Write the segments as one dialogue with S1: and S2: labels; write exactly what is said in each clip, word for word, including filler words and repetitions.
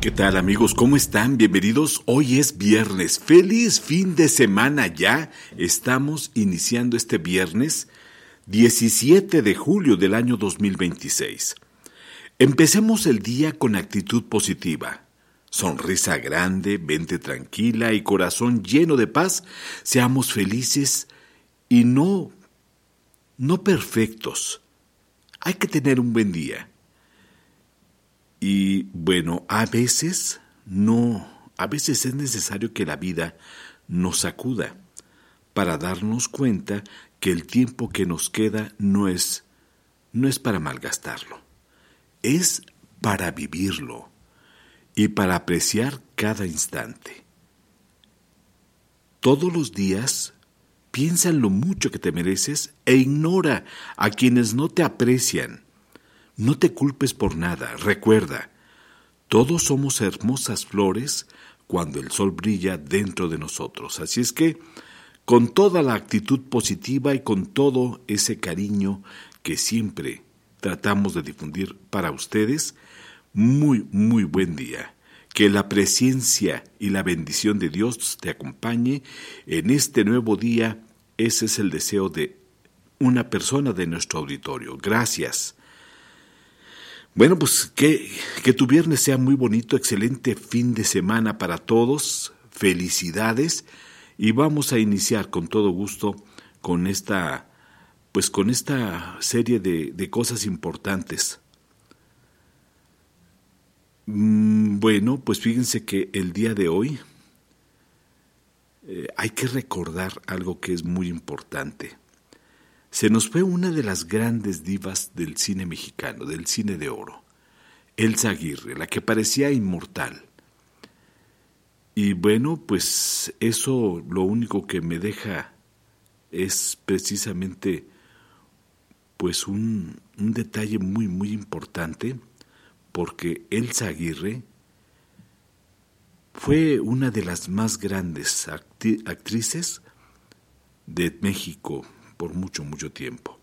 S1: ¿Qué tal, amigos? ¿Cómo están? Bienvenidos. Hoy es viernes. ¡Feliz fin de semana ya! Estamos iniciando este viernes diecisiete de julio del año dos mil veintiséis. Empecemos el día con actitud positiva. Sonrisa grande, mente tranquila y corazón lleno de paz. Seamos felices y no, no perfectos. Hay que tener un buen día. Y bueno, a veces no, a veces es necesario que la vida nos sacuda para darnos cuenta que el tiempo que nos queda no es, no es para malgastarlo, es para vivirlo y para apreciar cada instante. Todos los días piensa en lo mucho que te mereces e ignora a quienes no te aprecian. No te culpes por nada. Recuerda, todos somos hermosas flores cuando el sol brilla dentro de nosotros. Así es que, con toda la actitud positiva y con todo ese cariño que siempre tratamos de difundir para ustedes, muy, muy buen día. Que la presencia y la bendición de Dios te acompañe en este nuevo día. Ese es el deseo de una persona de nuestro auditorio. Gracias. Bueno, pues que, que tu viernes sea muy bonito, excelente fin de semana para todos, felicidades, y vamos a iniciar con todo gusto con esta, pues con esta serie de, de cosas importantes. Mm, bueno, pues fíjense que el día de hoy eh, hay que recordar algo que es muy importante. Se nos fue una de las grandes divas del cine mexicano, del cine de oro, Elsa Aguirre, la que parecía inmortal. Y bueno, pues eso lo único que me deja es precisamente pues un, un detalle muy, muy importante, porque Elsa Aguirre fue una de las más grandes acti- actrices de México por mucho, mucho tiempo.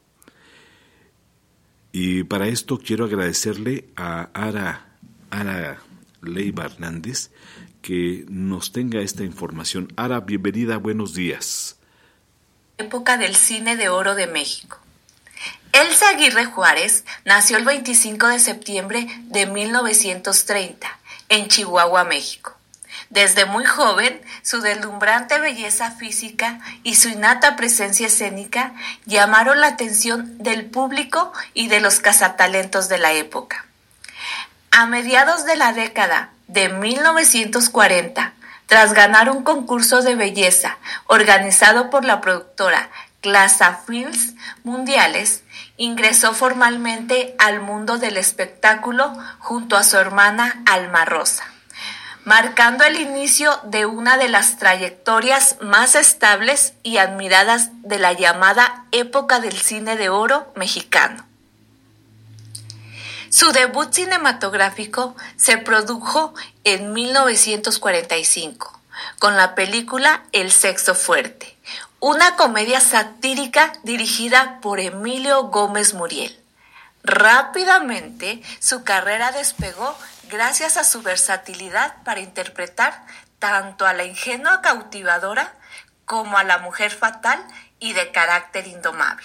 S1: Y para esto quiero agradecerle a Ara, Ara Leiva Hernández que nos tenga esta información. Ara, bienvenida, buenos días.
S2: Época del cine de oro de México. Elsa Aguirre Juárez nació el veinticinco de septiembre de mil novecientos treinta en Chihuahua, México. Desde muy joven, su deslumbrante belleza física y su innata presencia escénica llamaron la atención del público y de los cazatalentos de la época. A mediados de la década de mil novecientos cuarenta, tras ganar un concurso de belleza organizado por la productora Clasa Films Mundiales, ingresó formalmente al mundo del espectáculo junto a su hermana Alma Rosa, marcando el inicio de una de las trayectorias más estables y admiradas de la llamada época del cine de oro mexicano. Su debut cinematográfico se produjo en mil novecientos cuarenta y cinco, con la película El sexo fuerte, una comedia satírica dirigida por Emilio Gómez Muriel. Rápidamente, su carrera despegó gracias a su versatilidad para interpretar tanto a la ingenua cautivadora como a la mujer fatal y de carácter indomable.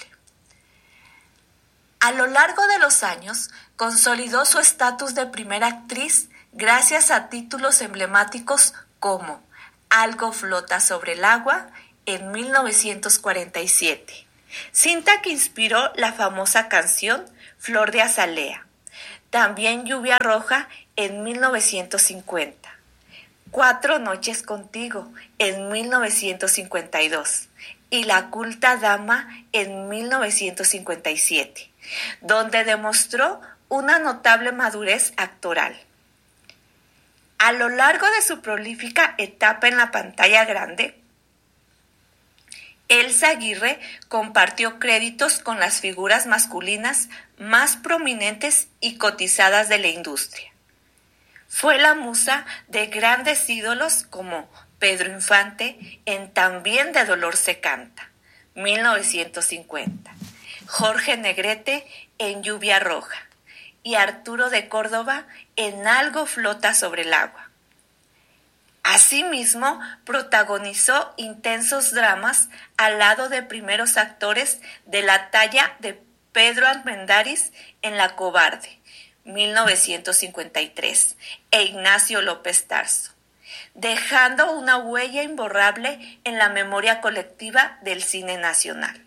S2: A lo largo de los años, consolidó su estatus de primera actriz gracias a títulos emblemáticos como Algo flota sobre el agua en mil novecientos cuarenta y siete, cinta que inspiró la famosa canción Flor de Azalea. También Lluvia Roja en mil novecientos cincuenta. Cuatro noches contigo en mil novecientos cincuenta y dos. Y La culta dama en mil novecientos cincuenta y siete, donde demostró una notable madurez actoral. A lo largo de su prolífica etapa en la pantalla grande, Elsa Aguirre compartió créditos con las figuras masculinas más prominentes y cotizadas de la industria. Fue la musa de grandes ídolos como Pedro Infante en También de dolor se canta, mil novecientos cincuenta, Jorge Negrete en Lluvia Roja y Arturo de Córdoba en Algo flota sobre el agua. Asimismo, protagonizó intensos dramas al lado de primeros actores de la talla de Pedro Armendáriz en La cobarde, mil novecientos cincuenta y tres, e Ignacio López Tarso, dejando una huella imborrable en la memoria colectiva del cine nacional.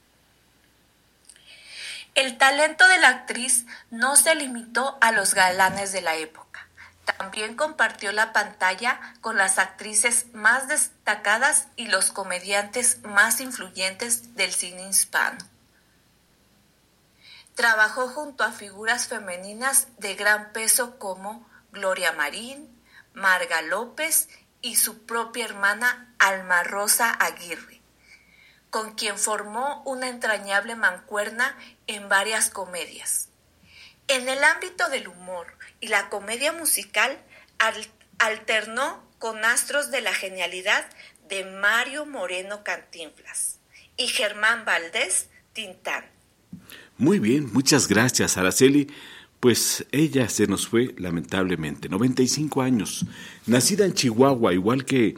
S2: El talento de la actriz no se limitó a los galanes de la época. También compartió la pantalla con las actrices más destacadas y los comediantes más influyentes del cine hispano. Trabajó junto a figuras femeninas de gran peso como Gloria Marín, Marga López y su propia hermana Alma Rosa Aguirre, con quien formó una entrañable mancuerna en varias comedias. En el ámbito del humor y la comedia musical, al- alternó con astros de la genialidad de Mario Moreno Cantinflas y Germán Valdés Tintán.
S1: Muy bien, muchas gracias, Araceli. Pues ella se nos fue lamentablemente, noventa y cinco años, nacida en Chihuahua, igual que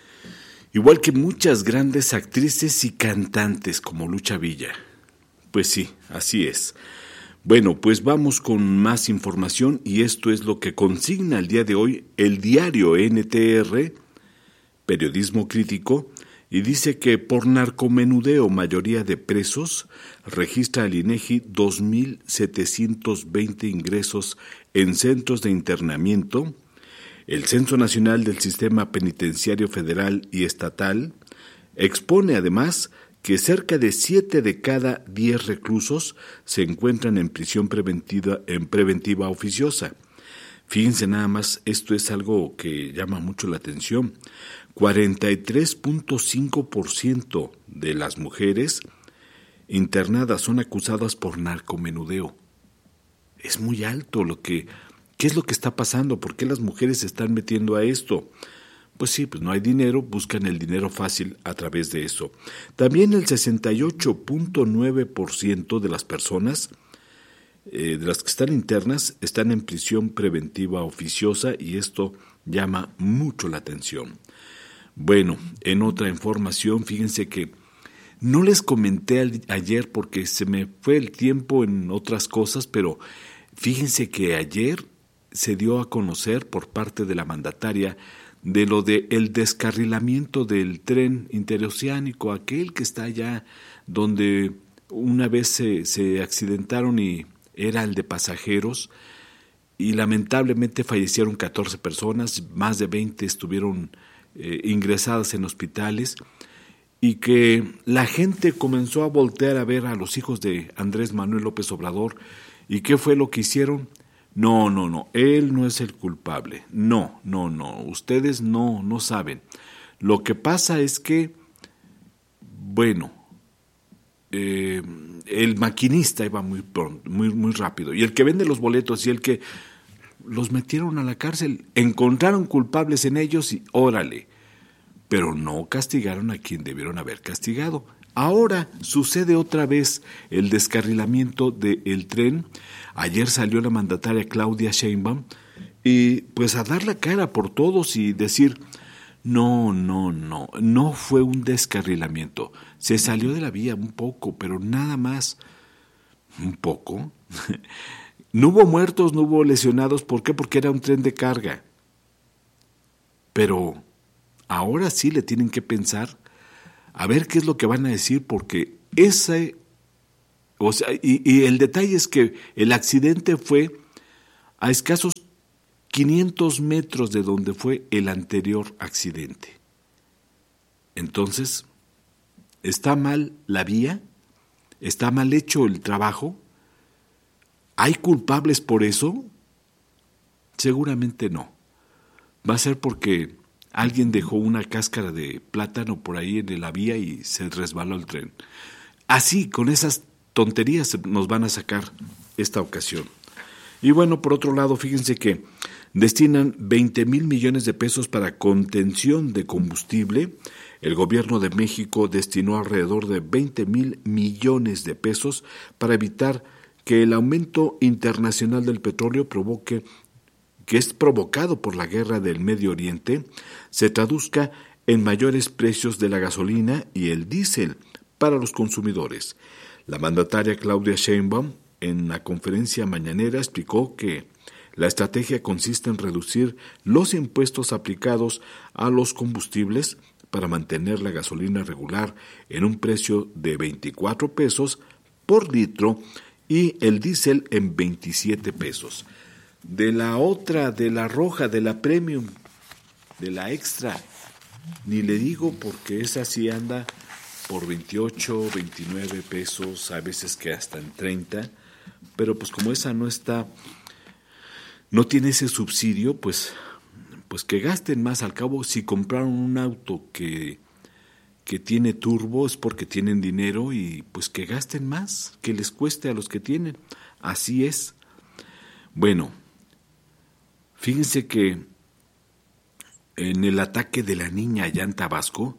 S1: igual que muchas grandes actrices y cantantes como Lucha Villa. Pues sí, así es. Bueno, pues vamos con más información y esto es lo que consigna el día de hoy el diario N T R, Periodismo Crítico, y dice que por narcomenudeo mayoría de presos registra el INEGI dos mil setecientos veinte ingresos en centros de internamiento. El Censo Nacional del Sistema Penitenciario Federal y Estatal expone además que cerca de siete de cada diez reclusos se encuentran en prisión preventiva, en preventiva oficiosa. Fíjense nada más, esto es algo que llama mucho la atención. cuarenta y tres punto cinco por ciento de las mujeres internadas son acusadas por narcomenudeo. Es muy alto lo que... ¿Qué es lo que está pasando? ¿Por qué las mujeres se están metiendo a esto? Pues sí, pues no hay dinero, buscan el dinero fácil a través de eso. También el sesenta y ocho punto nueve por ciento de las personas, eh, de las que están internas, están en prisión preventiva oficiosa y esto llama mucho la atención. Bueno, en otra información, fíjense que no les comenté al, ayer porque se me fue el tiempo en otras cosas, pero fíjense que ayer se dio a conocer por parte de la mandataria de lo de el descarrilamiento del tren interoceánico, aquel que está allá donde una vez se, se accidentaron y era el de pasajeros y lamentablemente fallecieron catorce personas, más de veinte estuvieron eh, ingresadas en hospitales y que la gente comenzó a voltear a ver a los hijos de Andrés Manuel López Obrador. ¿Y qué fue lo que hicieron? No, no, no, él no es el culpable. No, no, no, ustedes no, no saben. Lo que pasa es que, bueno, eh, el maquinista iba muy pronto, muy, muy rápido, y el que vende los boletos y el que los metieron a la cárcel, encontraron culpables en ellos y órale, pero no castigaron a quien debieron haber castigado. Ahora sucede otra vez el descarrilamiento del tren. Ayer salió la mandataria Claudia Sheinbaum y pues a dar la cara por todos y decir, no, no, no, no fue un descarrilamiento. Se salió de la vía un poco, pero nada más. ¿Un poco? No hubo muertos, no hubo lesionados. ¿Por qué? Porque era un tren de carga. Pero ahora sí le tienen que pensar a ver qué es lo que van a decir, porque ese, o sea, y, y el detalle es que el accidente fue a escasos quinientos metros de donde fue el anterior accidente. Entonces, ¿está mal la vía? ¿Está mal hecho el trabajo? ¿Hay culpables por eso? Seguramente no. Va a ser porque alguien dejó una cáscara de plátano por ahí en la vía y se resbaló el tren. Así, con esas tonterías nos van a sacar esta ocasión. Y bueno, por otro lado, fíjense que destinan veinte mil millones de pesos para contención de combustible. El gobierno de México destinó alrededor de veinte mil millones de pesos para evitar que el aumento internacional del petróleo provoque, que es provocado por la guerra del Medio Oriente, se traduzca en mayores precios de la gasolina y el diésel para los consumidores. La mandataria Claudia Sheinbaum en la conferencia mañanera explicó que la estrategia consiste en reducir los impuestos aplicados a los combustibles para mantener la gasolina regular en un precio de veinticuatro pesos por litro y el diésel en veintisiete pesos. De la otra, de la roja, de la premium, de la extra, ni le digo porque esa sí anda por veintiocho, veintinueve pesos, a veces que hasta en treinta, pero pues como esa no está, no tiene ese subsidio, pues, pues que gasten más. Al cabo, si compraron un auto que, que tiene turbo es porque tienen dinero y pues que gasten más, que les cueste a los que tienen. Así es. Bueno, fíjense que en el ataque de la niña allá en Tabasco,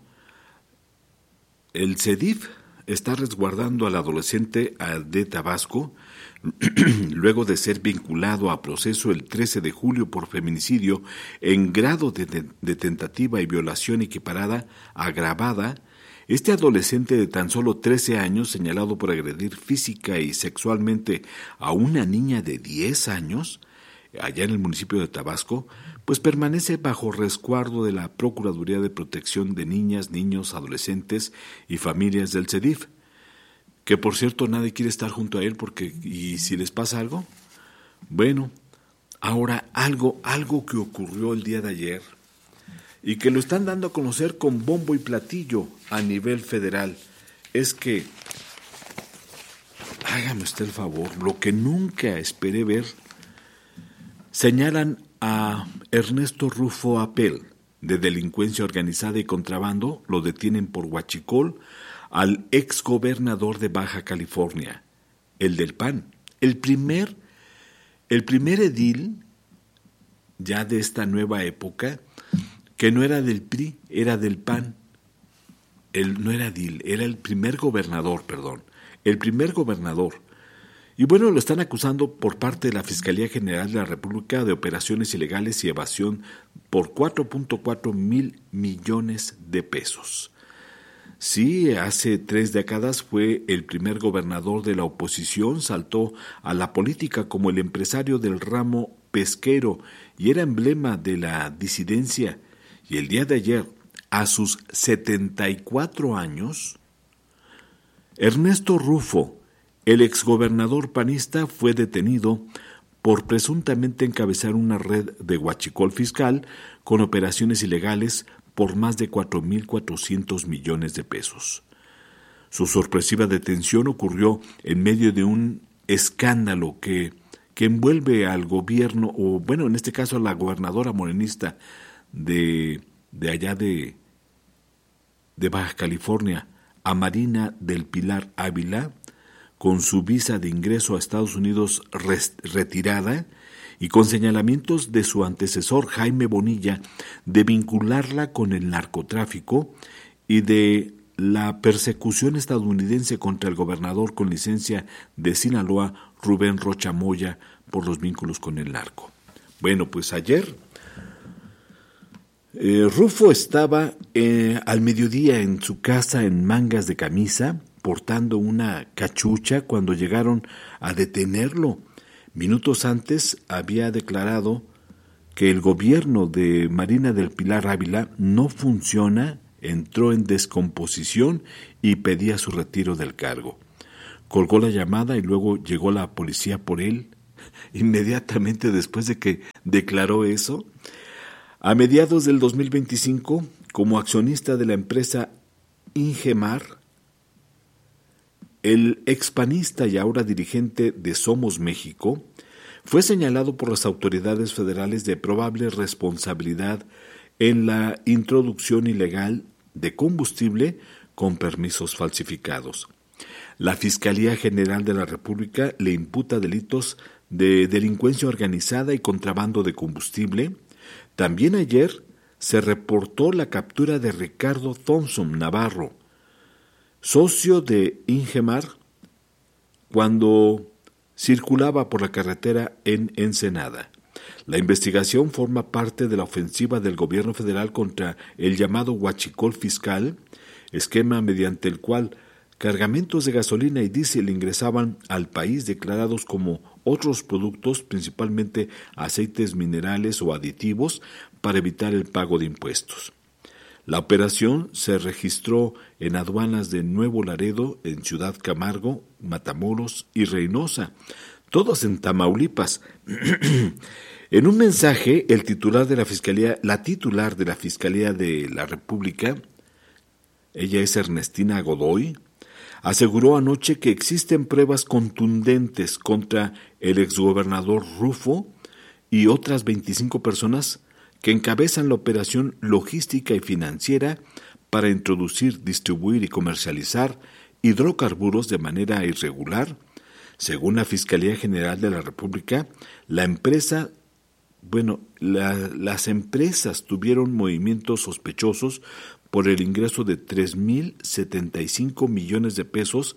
S1: el CEDIF está resguardando al adolescente de Tabasco luego de ser vinculado a proceso el trece de julio por feminicidio en grado de, de, de tentativa y violación equiparada agravada. Este adolescente de tan solo trece años, señalado por agredir física y sexualmente a una niña de diez años, allá en el municipio de Tabasco, pues permanece bajo resguardo de la Procuraduría de Protección de Niñas, Niños, Adolescentes y Familias del CEDIF, que por cierto nadie quiere estar junto a él porque, ¿y si les pasa algo? Bueno, ahora algo, algo que ocurrió el día de ayer y que lo están dando a conocer con bombo y platillo a nivel federal, es que, hágame usted el favor, lo que nunca esperé ver, señalan a Ernesto Rufo Apel de delincuencia organizada y contrabando, lo detienen por huachicol, al exgobernador de Baja California, el del P A N, el primer, el primer edil ya de esta nueva época, que no era del P R I, era del P A N, él no era edil, era el primer gobernador, perdón, el primer gobernador. Y bueno, lo están acusando por parte de la Fiscalía General de la República de operaciones ilegales y evasión por cuatro punto cuatro mil millones de pesos. Sí, hace tres décadas fue el primer gobernador de la oposición, saltó a la política como el empresario del ramo pesquero y era emblema de la disidencia. Y el día de ayer, a sus setenta y cuatro años, Ernesto Rufo, el exgobernador panista, fue detenido por presuntamente encabezar una red de huachicol fiscal con operaciones ilegales por más de cuatro mil cuatrocientos millones de pesos. Su sorpresiva detención ocurrió en medio de un escándalo que, que envuelve al gobierno, o bueno, en este caso a la gobernadora morenista de, de allá de, de Baja California, a Marina del Pilar Ávila, con su visa de ingreso a Estados Unidos res, retirada y con señalamientos de su antecesor Jaime Bonilla de vincularla con el narcotráfico y de la persecución estadounidense contra el gobernador con licencia de Sinaloa, Rubén Rocha Moya, por los vínculos con el narco. Bueno, pues ayer eh, Rufo estaba eh, al mediodía en su casa en mangas de camisa, portando una cachucha cuando llegaron a detenerlo. Minutos antes había declarado que el gobierno de Marina del Pilar Ávila no funciona, entró en descomposición y pedía su retiro del cargo. Colgó la llamada y luego llegó la policía por él. Inmediatamente después de que declaró eso, a mediados del dos mil veinticinco, como accionista de la empresa Ingemar, el expanista y ahora dirigente de Somos México fue señalado por las autoridades federales de probable responsabilidad en la introducción ilegal de combustible con permisos falsificados. La Fiscalía General de la República le imputa delitos de delincuencia organizada y contrabando de combustible. También ayer se reportó la captura de Ricardo Thompson Navarro, socio de Ingemar, cuando circulaba por la carretera en Ensenada. La investigación forma parte de la ofensiva del gobierno federal contra el llamado huachicol fiscal, esquema mediante el cual cargamentos de gasolina y diésel ingresaban al país declarados como otros productos, principalmente aceites minerales o aditivos, para evitar el pago de impuestos. La operación se registró en aduanas de Nuevo Laredo, en Ciudad Camargo, Matamoros y Reynosa, todos en Tamaulipas. En un mensaje, el titular de la Fiscalía, la titular de la Fiscalía de la República, ella es Ernestina Godoy, aseguró anoche que existen pruebas contundentes contra el exgobernador Rufo y otras veinticinco personas que encabezan la operación logística y financiera para introducir, distribuir y comercializar hidrocarburos de manera irregular. Según la Fiscalía General de la República, la empresa, bueno, la, las empresas tuvieron movimientos sospechosos por el ingreso de tres mil setenta y cinco millones de pesos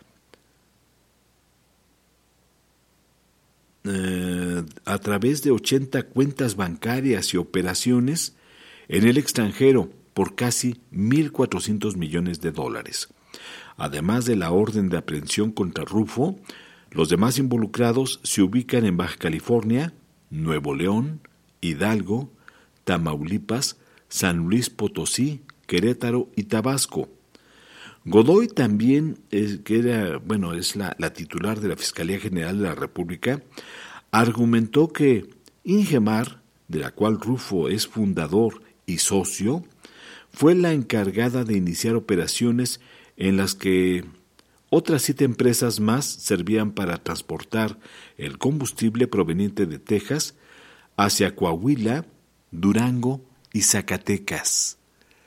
S1: eh, a través de ochenta cuentas bancarias y operaciones en el extranjero por casi mil cuatrocientos millones de dólares. Además de la orden de aprehensión contra Rufo, los demás involucrados se ubican en Baja California, Nuevo León, Hidalgo, Tamaulipas, San Luis Potosí, Querétaro y Tabasco. Godoy también, es, que era, bueno, es la, la titular de la Fiscalía General de la República, argumentó que Ingemar, de la cual Rufo es fundador y socio, fue la encargada de iniciar operaciones en las que otras siete empresas más servían para transportar el combustible proveniente de Texas hacia Coahuila, Durango y Zacatecas.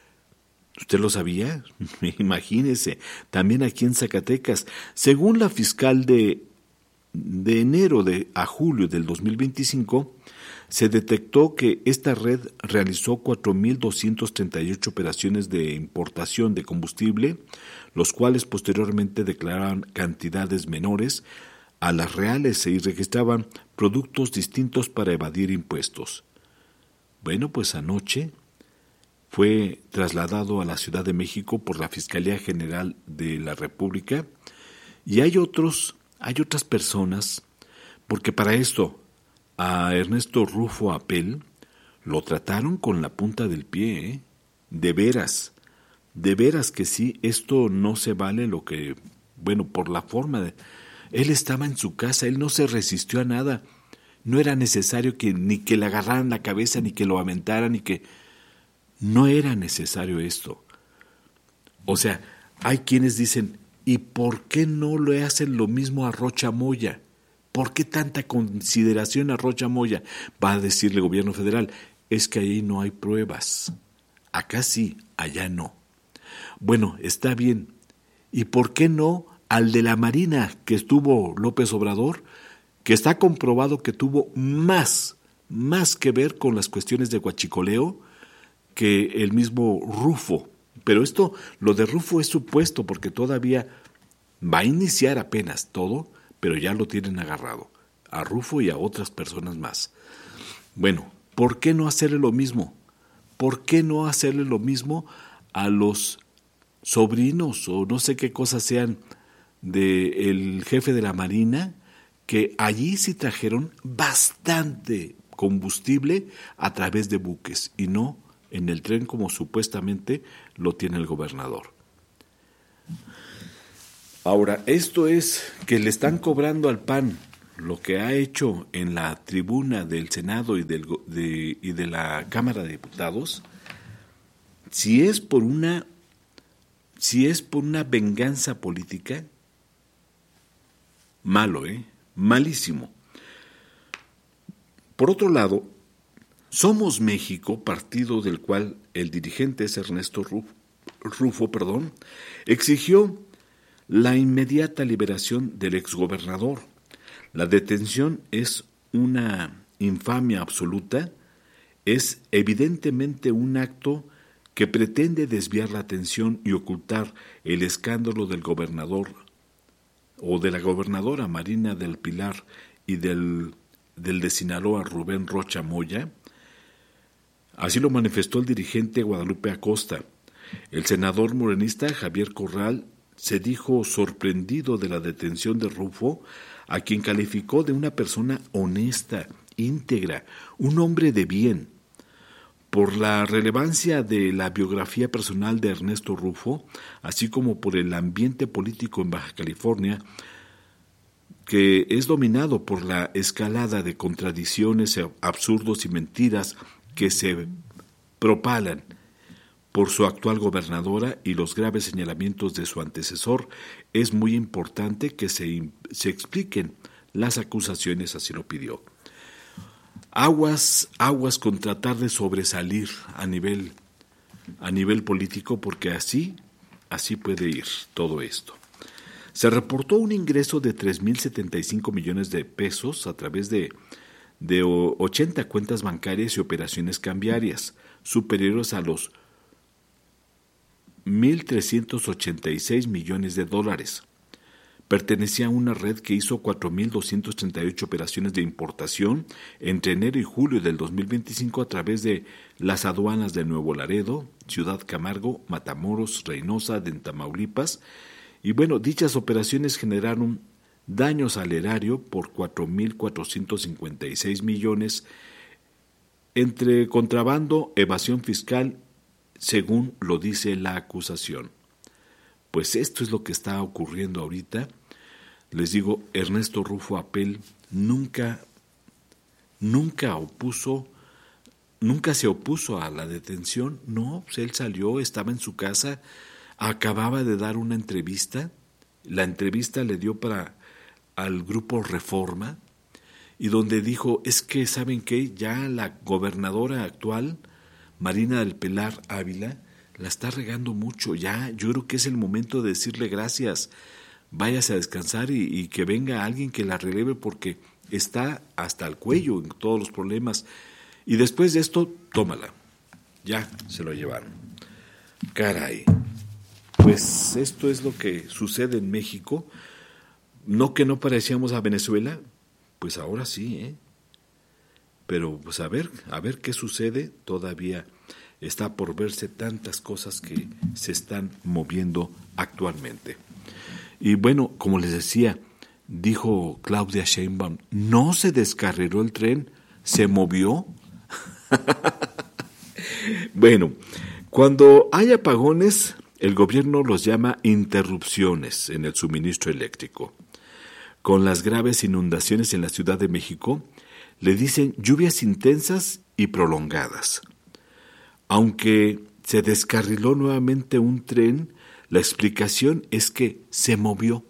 S1: ¿Usted lo sabía? Imagínese, también aquí en Zacatecas. Según la fiscal de, de enero de, a julio del dos mil veinticinco, se detectó que esta red realizó cuatro mil doscientas treinta y ocho operaciones de importación de combustible, los cuales posteriormente declaraban cantidades menores a las reales y registraban productos distintos para evadir impuestos. Bueno, pues anoche fue trasladado a la Ciudad de México por la Fiscalía General de la República y hay otros, hay otras personas, porque para esto a Ernesto Rufo Apel lo trataron con la punta del pie, ¿eh? De veras, de veras que sí, esto no se vale lo que, bueno, por la forma de... Él estaba en su casa, él no se resistió a nada, no era necesario que ni que le agarraran la cabeza, ni que lo aventaran, ni que... No era necesario esto. O sea, hay quienes dicen, ¿y por qué no le hacen lo mismo a Rocha Moya? ¿Por qué tanta consideración a Rocha Moya? Va a decirle el gobierno federal, es que ahí no hay pruebas. Acá sí, allá no. Bueno, está bien. ¿Y por qué no al de la Marina que estuvo López Obrador, que está comprobado que tuvo más, más que ver con las cuestiones de huachicoleo que el mismo Rufo? Pero esto, lo de Rufo es supuesto porque todavía va a iniciar apenas todo, pero ya lo tienen agarrado, a Rufo y a otras personas más. Bueno, ¿por qué no hacerle lo mismo? ¿Por qué no hacerle lo mismo a los sobrinos o no sé qué cosas sean del jefe de la Marina, que allí sí trajeron bastante combustible a través de buques y no en el tren como supuestamente lo tiene el gobernador? Ahora, esto es que le están cobrando al P A N lo que ha hecho en la tribuna del Senado y, del, de, y de la Cámara de Diputados. Si es por una, si es por una venganza política, malo, ¿eh? Malísimo. Por otro lado, Somos México, partido del cual el dirigente es Ernesto Rufo, Rufo perdón, exigió la inmediata liberación del exgobernador. La detención es una infamia absoluta, es evidentemente un acto que pretende desviar la atención y ocultar el escándalo del gobernador o de la gobernadora Marina del Pilar y del, del de Sinaloa Rubén Rocha Moya. Así lo manifestó el dirigente Guadalupe Acosta. El senador morenista Javier Corral se dijo sorprendido de la detención de Rufo, a quien calificó de una persona honesta, íntegra, un hombre de bien. Por la relevancia de la biografía personal de Ernesto Rufo, así como por el ambiente político en Baja California, que es dominado por la escalada de contradicciones, absurdos y mentiras que se propalan por su actual gobernadora y los graves señalamientos de su antecesor, es muy importante que se, se expliquen las acusaciones, así lo pidió. Aguas, aguas con tratar de sobresalir a nivel, a nivel político, porque así, así puede ir todo esto. Se reportó un ingreso de tres mil setenta y cinco millones de pesos a través de, de ochenta cuentas bancarias y operaciones cambiarias, superiores a los mil trescientos ochenta y seis millones de dólares. Pertenecía a una red que hizo cuatro mil doscientas treinta y ocho operaciones de importación entre enero y julio del dos mil veinticinco a través de las aduanas de Nuevo Laredo, Ciudad Camargo, Matamoros, Reynosa, de Tamaulipas. Y bueno, dichas operaciones generaron daños al erario por cuatro mil cuatrocientos cincuenta y seis millones entre contrabando, evasión fiscal, según lo dice la acusación. Pues esto es lo que está ocurriendo ahorita. Les digo, Ernesto Rufo Apel nunca, nunca opuso, nunca se opuso a la detención. No, pues él salió, estaba en su casa, acababa de dar una entrevista. La entrevista le dio para al grupo Reforma, y donde dijo, es que, ¿saben qué? Ya la gobernadora actual, Marina del Pilar Ávila, la está regando mucho. Ya, yo creo que es el momento de decirle gracias, váyase a descansar y, y que venga alguien que la releve, porque está hasta el cuello en todos los problemas. Y después de esto, tómala. Ya, se lo llevaron. Caray. Pues esto es lo que sucede en México. No que no parecíamos a Venezuela, pues ahora sí, ¿eh? Pero pues a ver, a ver qué sucede. Todavía está por verse tantas cosas que se están moviendo actualmente. Y bueno, como les decía, dijo Claudia Sheinbaum, no se descarriló el tren, se movió. Bueno, cuando hay apagones, el gobierno los llama interrupciones en el suministro eléctrico. Con las graves inundaciones en la Ciudad de México, le dicen lluvias intensas y prolongadas. Aunque se descarriló nuevamente un tren, la explicación es que se movió.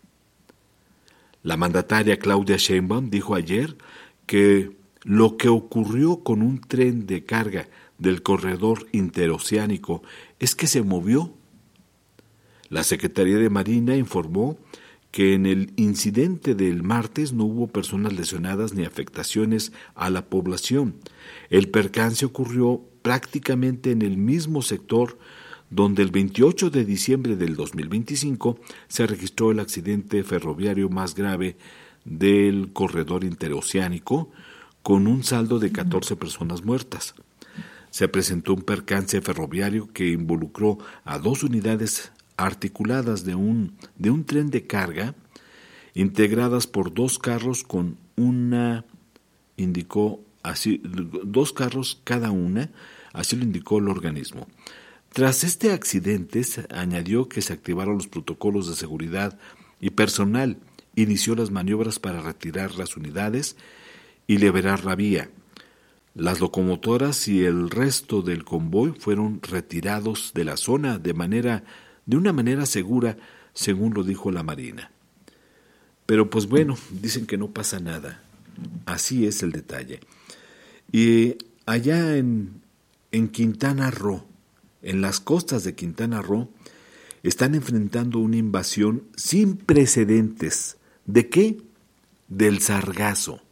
S1: La mandataria Claudia Sheinbaum dijo ayer que lo que ocurrió con un tren de carga del corredor interoceánico es que se movió. La Secretaría de Marina informó que en el incidente del martes no hubo personas lesionadas ni afectaciones a la población. El percance ocurrió prácticamente en el mismo sector donde el veintiocho de diciembre del dos mil veinticinco se registró el accidente ferroviario más grave del corredor interoceánico, con un saldo de catorce personas muertas. Se presentó un percance ferroviario que involucró a dos unidades articuladas de un, de un tren de carga, integradas por dos carros con una, indicó así, dos carros cada una, así lo indicó el organismo. Tras este accidente, se añadió que se activaron los protocolos de seguridad y personal inició las maniobras para retirar las unidades y liberar la vía. Las locomotoras y el resto del convoy fueron retirados de la zona de manera de una manera segura, según lo dijo la Marina. Pero pues bueno, dicen que no pasa nada. Así es el detalle. Y allá en, en Quintana Roo, en las costas de Quintana Roo, están enfrentando una invasión sin precedentes. ¿De qué? Del sargazo.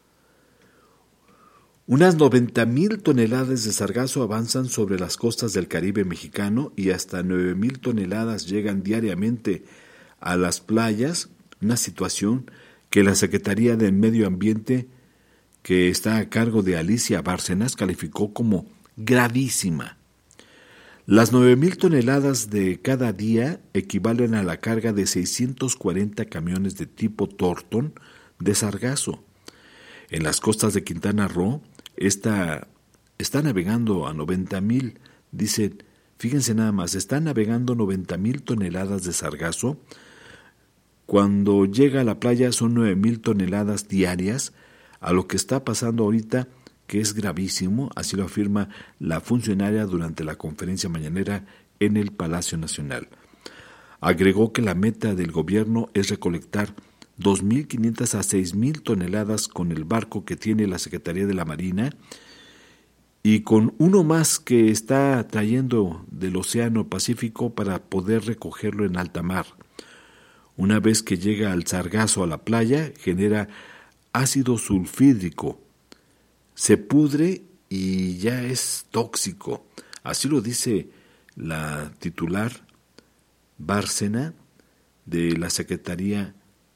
S1: Unas noventa mil toneladas de sargazo avanzan sobre las costas del Caribe mexicano y hasta nueve mil toneladas llegan diariamente a las playas una situación que la Secretaría del Medio Ambiente, que está a cargo de Alicia Bárcenas, calificó como gravísima. Las nueve mil toneladas de cada día equivalen a la carga de seiscientos cuarenta camiones de tipo Thornton de sargazo. En las costas de Quintana Roo está, está navegando a noventa mil, dicen, fíjense nada más, están navegando noventa mil toneladas de sargazo. Cuando llega a la playa son nueve mil toneladas diarias, a lo que está pasando ahorita, que es gravísimo, así lo afirma la funcionaria durante la conferencia mañanera en el Palacio Nacional. Agregó que la meta del gobierno es recolectar dos mil quinientas a seis mil toneladas con el barco que tiene la Secretaría de la Marina y con uno más que está trayendo del Océano Pacífico para poder recogerlo en alta mar. Una vez que llega el sargazo a la playa, genera ácido sulfídrico, se pudre y ya es tóxico. Así lo dice la titular Bárcena de la Secretaría.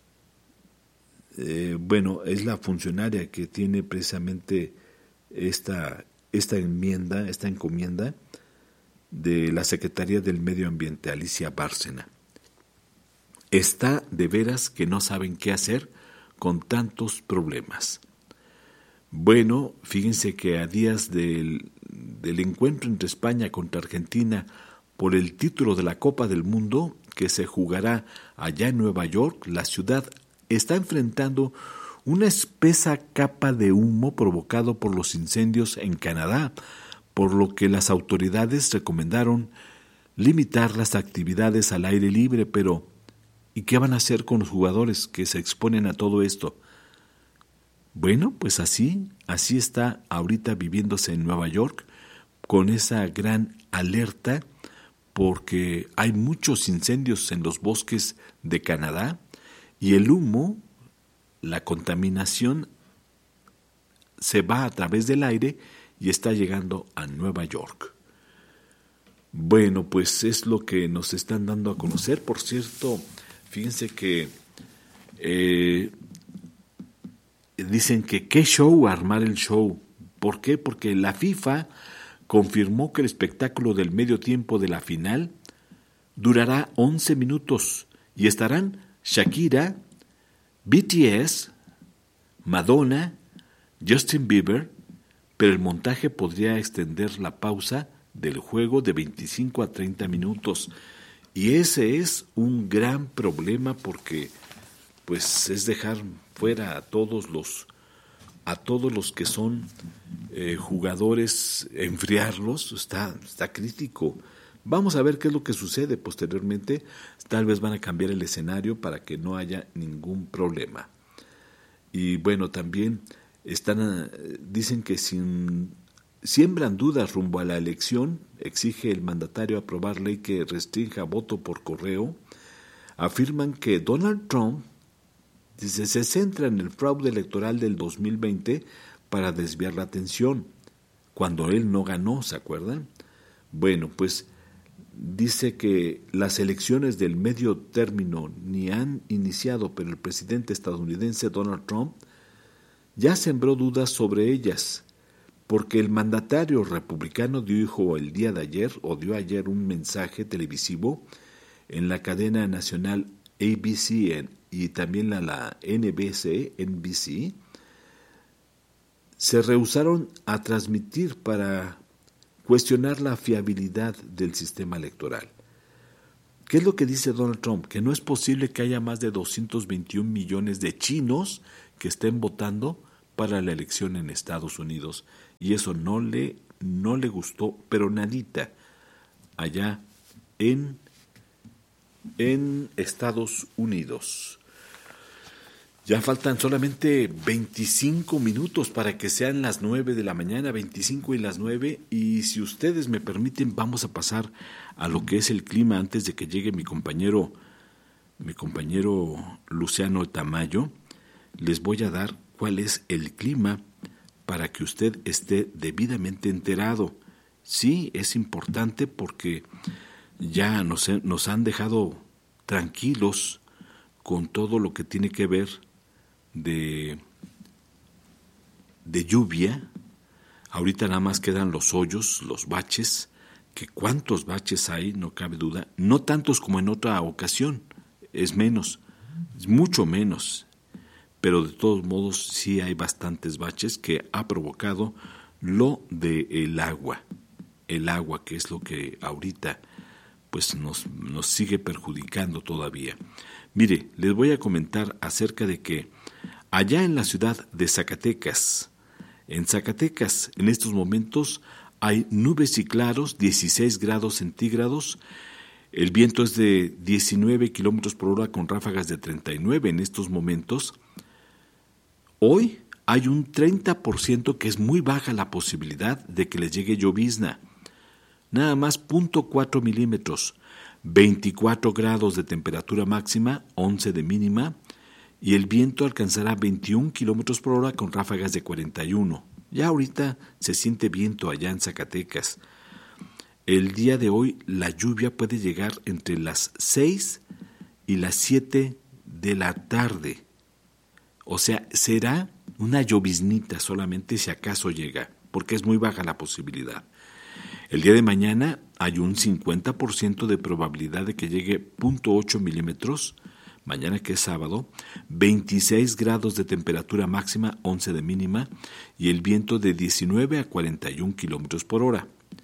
S1: Eh, bueno, es la funcionaria que tiene precisamente esta, esta enmienda, esta encomienda de la Secretaría del Medio Ambiente, Alicia Bárcena. Está de veras que no saben qué hacer con tantos problemas. Bueno, fíjense que a días del, del encuentro entre España contra Argentina por el título de la Copa del Mundo, que se jugará allá en Nueva York, la ciudad está enfrentando una espesa capa de humo provocado por los incendios en Canadá, por lo que las autoridades recomendaron limitar las actividades al aire libre, pero ¿y qué van a hacer con los jugadores que se exponen a todo esto? Bueno, pues así, así está ahorita viviéndose en Nueva York, con esa gran alerta, porque hay muchos incendios en los bosques de Canadá, y el humo, la contaminación, se va a través del aire y está llegando a Nueva York. Bueno, pues es lo que nos están dando a conocer. Por cierto, fíjense que eh, dicen que qué show armar el show. ¿Por qué? Porque la FIFA confirmó que el espectáculo del medio tiempo de la final durará once minutos y estarán Shakira, B T S, Madonna, Justin Bieber, pero el montaje podría extender la pausa del juego de veinticinco a treinta minutos. Y ese es un gran problema porque pues es dejar fuera a todos los a todos los que son eh, jugadores, enfriarlos, está, está crítico. Vamos a ver qué es lo que sucede posteriormente. Tal vez van a cambiar el escenario para que no haya ningún problema. Y bueno, también están, dicen que sin, siembran dudas rumbo a la elección. Exige el mandatario aprobar ley que restrinja voto por correo. Afirman que Donald Trump dice, se centra en el fraude electoral del dos mil veinte para desviar la atención, cuando él no ganó, ¿se acuerdan? Bueno, pues dice que las elecciones del medio término ni han iniciado, pero el presidente estadounidense Donald Trump ya sembró dudas sobre ellas, porque el mandatario republicano dijo el día de ayer, o dio ayer un mensaje televisivo en la cadena nacional A B C en, y también la, la N B C, N B C, se rehusaron a transmitir para cuestionar la fiabilidad del sistema electoral. ¿Qué es lo que dice Donald Trump? Que no es posible que haya más de doscientos veintiún millones de chinos que estén votando para la elección en Estados Unidos. Y eso no le, no le gustó, pero nadita, allá en, en Estados Unidos. Ya faltan solamente veinticinco minutos para que sean las nueve de la mañana, veinticinco y las nueve, y si ustedes me permiten vamos a pasar a lo que es el clima antes de que llegue mi compañero, mi compañero Luciano Tamayo. Les voy a dar cuál es el clima para que usted esté debidamente enterado. Sí, es importante porque ya nos, nos han dejado tranquilos con todo lo que tiene que ver de, de lluvia. Ahorita nada más quedan los hoyos, los baches, que cuántos baches hay, no cabe duda, no tantos como en otra ocasión, es menos, es mucho menos, pero de todos modos sí hay bastantes baches que ha provocado lo del agua, el agua que es lo que ahorita pues nos, nos sigue perjudicando todavía. Mire, les voy a comentar acerca de que allá en la ciudad de Zacatecas, en Zacatecas en estos momentos hay nubes y claros, dieciséis grados centígrados, el viento es de diecinueve kilómetros por hora con ráfagas de treinta y nueve en estos momentos. Hoy hay un treinta por ciento que es muy baja la posibilidad de que les llegue llovizna. Nada más cero punto cuatro milímetros, veinticuatro grados de temperatura máxima, once de mínima, y el viento alcanzará veintiún kilómetros por hora con ráfagas de cuarenta y uno. Ya ahorita se siente viento allá en Zacatecas. El día de hoy la lluvia puede llegar entre las seis y las siete de la tarde. O sea, será una lloviznita solamente si acaso llega, porque es muy baja la posibilidad. El día de mañana hay un cincuenta por ciento de probabilidad de que llegue cero punto ocho milímetros, mañana que es sábado, veintiséis grados de temperatura máxima, once de mínima, y el viento de diecinueve a cuarenta y uno kilómetros por hora.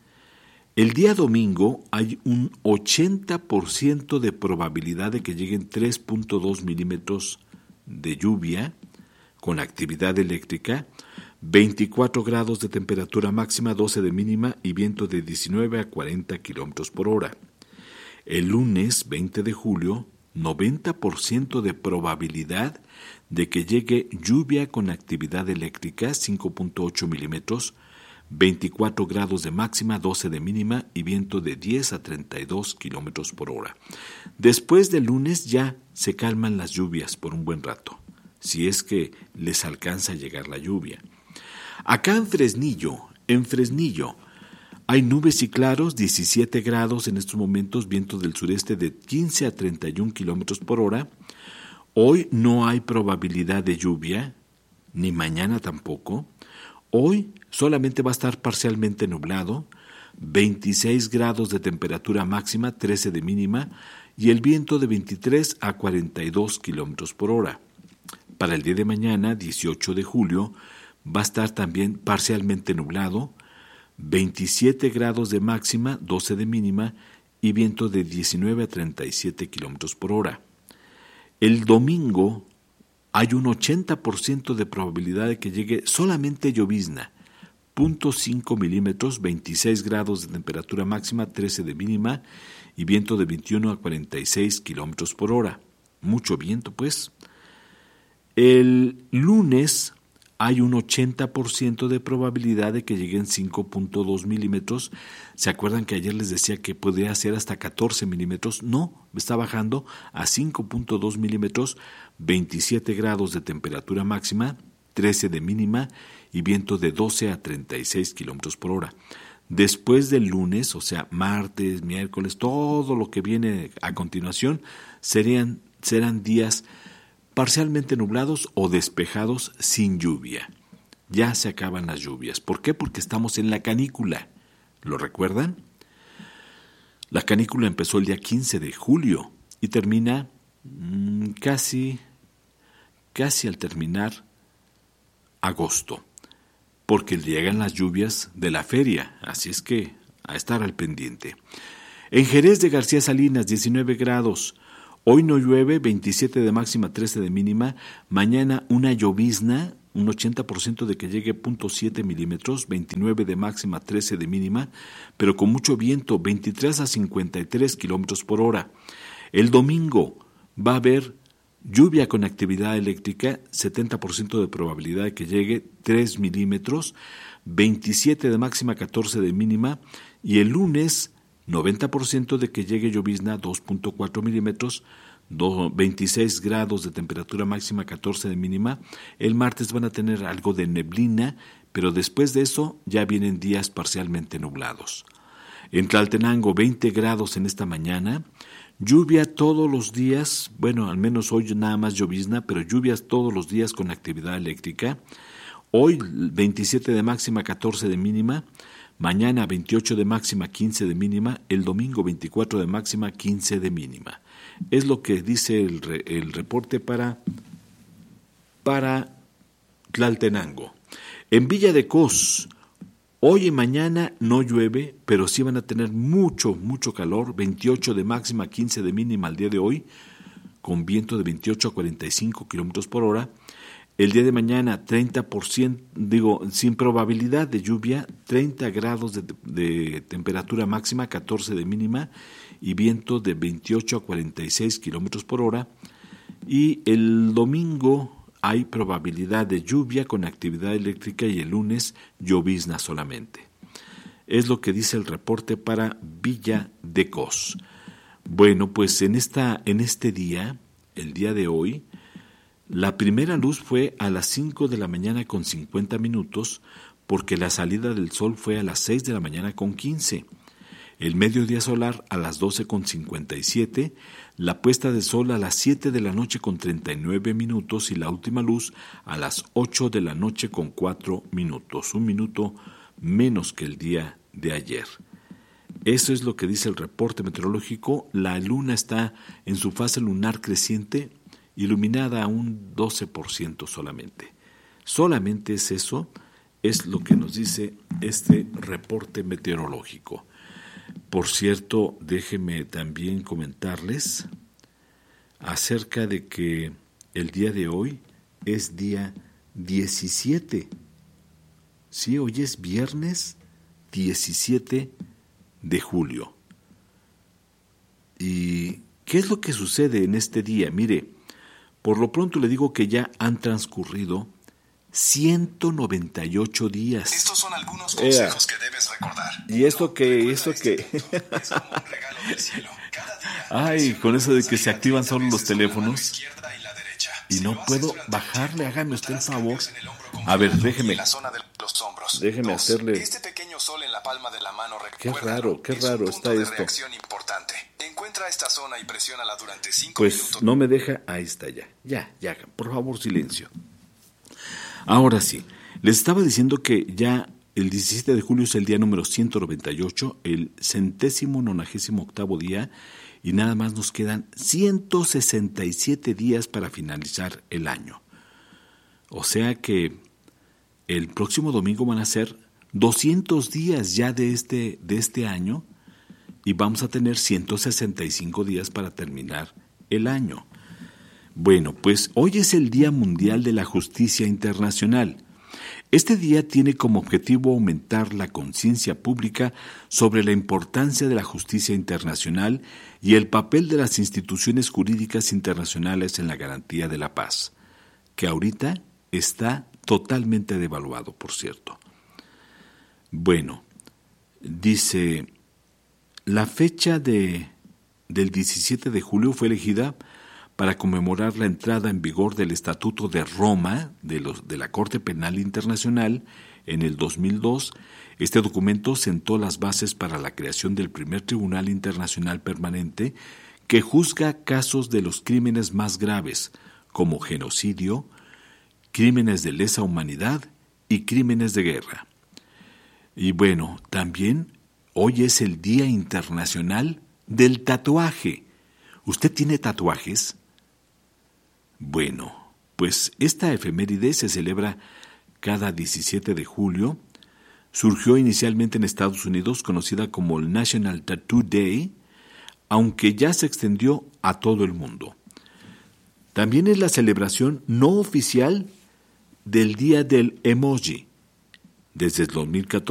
S1: El día domingo hay un ochenta por ciento de probabilidad de que lleguen tres punto dos milímetros de lluvia con actividad eléctrica, veinticuatro grados de temperatura máxima, doce de mínima y viento de diecinueve a cuarenta kilómetros por hora. El lunes veinte de julio, noventa por ciento de probabilidad de que llegue lluvia con actividad eléctrica, cinco punto ocho milímetros, veinticuatro grados de máxima, doce de mínima y viento de diez a treinta y dos kilómetros por hora. Después del lunes ya se calman las lluvias por un buen rato, si es que les alcanza a llegar la lluvia. Acá en Fresnillo, en Fresnillo, hay nubes y claros, diecisiete grados en estos momentos, viento del sureste de quince a treinta y uno kilómetros por hora. Hoy no hay probabilidad de lluvia, ni mañana tampoco. Hoy solamente va a estar parcialmente nublado, veintiséis grados de temperatura máxima, trece de mínima, y el viento de veintitrés a cuarenta y dos kilómetros por hora. Para el día de mañana, dieciocho de julio, va a estar también parcialmente nublado, veintisiete grados de máxima, doce de mínima y viento de diecinueve a treinta y siete kilómetros por hora. El domingo hay un ochenta por ciento de probabilidad de que llegue solamente llovizna, cero punto cinco milímetros, veintiséis grados de temperatura máxima, trece de mínima y viento de veintiuno a cuarenta y seis kilómetros por hora. Mucho viento, pues. El lunes hay un ochenta por ciento de probabilidad de que lleguen cinco punto dos milímetros. ¿Se acuerdan que ayer les decía que podría ser hasta catorce milímetros? No, está bajando a cinco punto dos milímetros, veintisiete grados de temperatura máxima, trece de mínima y viento de doce a treinta y seis kilómetros por hora. Después del lunes, o sea, martes, miércoles, todo lo que viene a continuación, serían, serán días parcialmente nublados o despejados sin lluvia. Ya se acaban las lluvias. ¿Por qué? Porque estamos en la canícula. ¿Lo recuerdan? La canícula empezó el día quince de julio y termina mmm, casi, casi al terminar agosto, porque llegan las lluvias de la feria, así es que a estar al pendiente. En Jerez de García Salinas, diecinueve grados. Hoy no llueve, veintisiete de máxima, trece de mínima. Mañana una llovizna, un ochenta por ciento de que llegue cero punto siete milímetros, veintinueve de máxima, trece de mínima, pero con mucho viento, veintitrés a cincuenta y tres kilómetros por hora. El domingo va a haber lluvia con actividad eléctrica, setenta por ciento de probabilidad de que llegue, tres milímetros, veintisiete de máxima, catorce de mínima, y el lunes noventa por ciento de que llegue llovizna, dos punto cuatro milímetros, veintiséis grados de temperatura máxima, catorce de mínima. El martes van a tener algo de neblina, pero después de eso ya vienen días parcialmente nublados. En Tlaltenango, veinte grados en esta mañana, Lluvia todos los días, bueno, al menos hoy nada más llovizna, pero lluvias todos los días con actividad eléctrica. Hoy veintisiete de máxima, catorce de mínima. Mañana veintiocho de máxima, quince de mínima. El domingo veinticuatro de máxima, quince de mínima. Es lo que dice el, re, el reporte para, para Tlaltenango. En Villa de Cos, hoy y mañana no llueve, pero sí van a tener mucho, mucho calor, veintiocho de máxima, quince de mínima al día de hoy, con viento de veintiocho a cuarenta y cinco kilómetros por hora. El día de mañana, treinta por ciento, digo, sin probabilidad de lluvia, treinta grados de, de temperatura máxima, catorce de mínima, y viento de veintiocho a cuarenta y seis kilómetros por hora. Y el domingo hay probabilidad de lluvia con actividad eléctrica y el lunes llovizna solamente. Es lo que dice el reporte para Villa de Cos. Bueno, pues en, esta, en este día, el día de hoy, la primera luz fue a las cinco de la mañana con cincuenta minutos, porque la salida del sol fue a las seis de la mañana con quince. El mediodía solar a las doce con cincuenta y siete, la puesta de sol a las siete de la noche con treinta y nueve minutos y la última luz a las ocho de la noche con cuatro minutos, un minuto menos que el día de ayer. Eso es lo que dice el reporte meteorológico. La luna está en su fase lunar creciente, iluminada a un doce por ciento solamente. Solamente es eso, es lo que nos dice este reporte meteorológico. Por cierto, déjenme también comentarles acerca de que el día de hoy es día diecisiete. Sí, hoy es viernes diecisiete de julio. ¿Y qué es lo que sucede en este día? Mire, por lo pronto le digo que ya han transcurrido ciento noventa y ocho días.
S3: Estos son algunos consejos Ea. que debes recordar.
S1: ¿Y esto qué? ¿Esto qué?
S3: Es como un regalo del cielo. Cada día
S1: Ay, con eso de que se activan solo los teléfonos. Y no puedo bajarle, hágame usted el favor. A ver, déjeme. Déjeme hacerle.
S3: Este pequeño sol en la palma de la mano,
S1: qué raro, qué raro está esto.
S3: Importante. Encuentra esta zona y presiónala durante cinco
S1: pues
S3: minutos.
S1: No me deja, ahí está ya. Ya, ya, por favor, silencio. Ahora sí, les estaba diciendo que ya el diecisiete de julio es el día número ciento noventa y ocho, el centésimo nonagésimo octavo día, y nada más nos quedan ciento sesenta y siete días para finalizar el año. O sea que el próximo domingo van a ser doscientos días ya de este, de este año, y vamos a tener ciento sesenta y cinco días para terminar el año. Bueno, pues hoy es el Día Mundial de la Justicia Internacional. Este día tiene como objetivo aumentar la conciencia pública sobre la importancia de la justicia internacional y el papel de las instituciones jurídicas internacionales en la garantía de la paz, que ahorita está totalmente devaluado, por cierto. Bueno, dice, la fecha de, del diecisiete de julio fue elegida para conmemorar la entrada en vigor del Estatuto de Roma de, los, de la Corte Penal Internacional en el dos mil dos. Este documento sentó las bases para la creación del primer Tribunal Internacional Permanente que juzga casos de los crímenes más graves, como genocidio, crímenes de lesa humanidad y crímenes de guerra. Y bueno, también hoy es el Día Internacional del Tatuaje. ¿Usted tiene tatuajes? Bueno, pues esta efeméride se celebra cada diecisiete de julio. Surgió inicialmente en Estados Unidos, conocida como el National Tattoo Day, aunque ya se extendió a todo el mundo. También es la celebración no oficial del Día del Emoji. Desde el dos mil catorce,